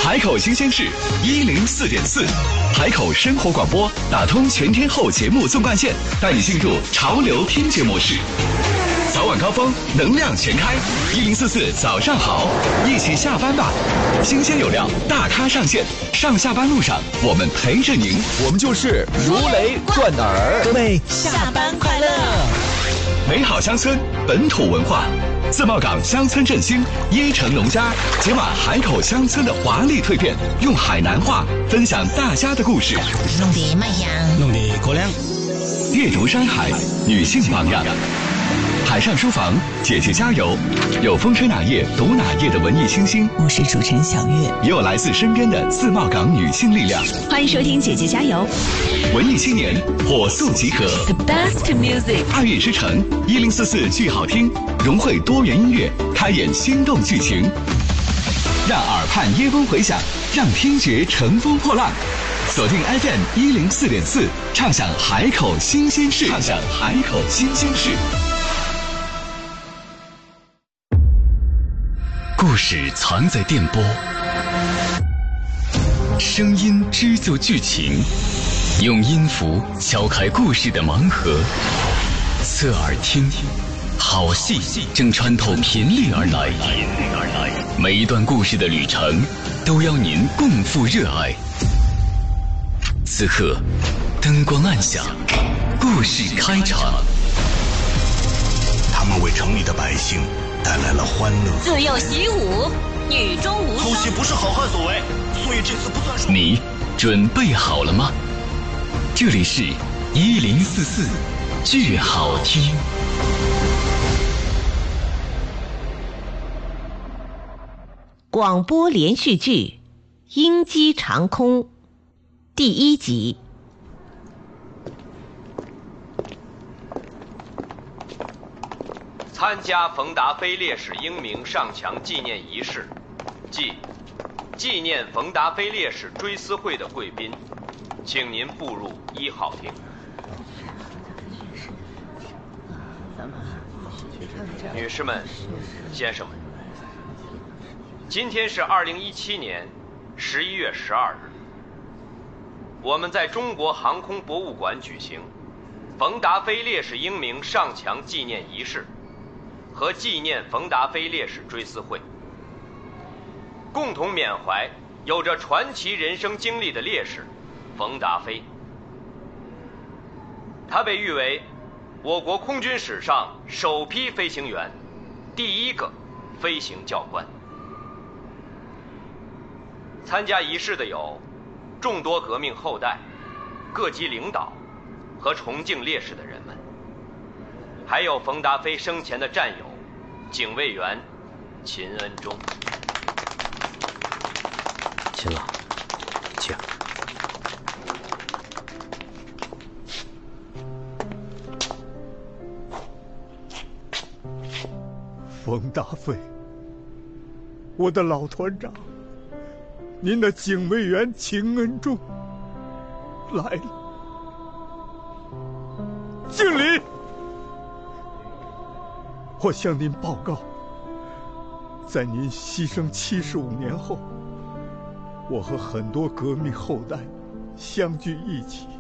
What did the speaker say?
海口新鲜事104.4，海口生活广播打通全天候节目纵贯线，带你进入潮流听觉模式。早晚高峰，能量全开，1044早上好，一起下班吧。新鲜有料，大咖上线，上下班路上我们陪着您， 我们就是如雷贯耳。 各位下班快乐！ 美好乡村，本土文化。自贸港乡村振兴，椰城农家解码海口乡村的华丽蜕变，用海南话分享大家的故事。 弄得卖香， 弄得过凉。 阅读山海，女性榜样。海上书房，姐姐加油！有风吹哪页读哪页的文艺清新， 我是主持人小月， 也有来自身边的自贸港女性力量。 欢迎收听姐姐加油！ 文艺青年火速集合 The best music， 爱乐之城1044剧好听，融汇多元音乐，开演心动剧情，让耳畔耶风回响，让听觉乘风破浪。锁定 FM 104.4，畅享海口新鲜事，畅享海口新鲜事。故事藏在电波，声音织就剧情，用音符敲开故事的盲盒。侧耳听，好戏正穿透频率而来，每一段故事的旅程都要您共赴热爱。此刻灯光暗下，故事开场。 他们为城里的百姓带来了欢乐。 自幼习武，女中无双。 偷袭不是好汉所为，所以这次不算数。 你准备好了吗？这里是1044剧好听。 广播连续剧《鹰击长空》第1集。 参加冯达菲烈士英明上墙纪念仪式，即纪念冯达菲烈士追思会的贵宾，请您步入1号厅。女士们、先生们，今天是2017年11月12日，我们在中国航空博物馆举行冯达菲烈士英明上墙纪念仪式和纪念冯达菲烈士追思会，共同缅怀有着传奇人生经历的烈士冯达菲。他被誉为我国空军史上首批飞行员，第一个飞行教官。参加仪式的有众多革命后代、各级领导和崇敬烈士的人们，还有冯达菲生前的战友警卫员秦恩忠。 秦老，请。 冯达菲，我的老团长，您的警卫员秦恩忠来了，敬礼！我向您报告，在您牺牲75年后，我和很多革命后代相聚一起，